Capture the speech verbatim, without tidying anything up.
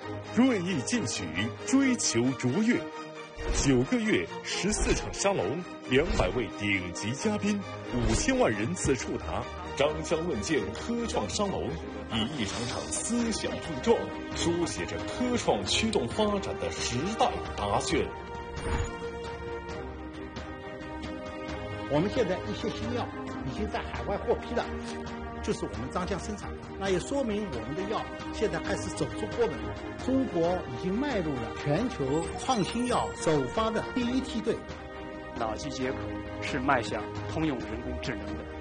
锐意进取，追求卓越。九个月，十四场沙龙，两百位顶级嘉宾，五千万人次触达。张江论剑科创沙龙，以一场场思想碰撞，书写着科创驱动发展的时代答卷。 我们现在一些新药已经在海外获批了，就是我们张江生产的，那也说明我们的药现在开始走出国门了。中国已经迈入了全球创新药首发的第一梯队。 脑机接口是迈向通用人工智能的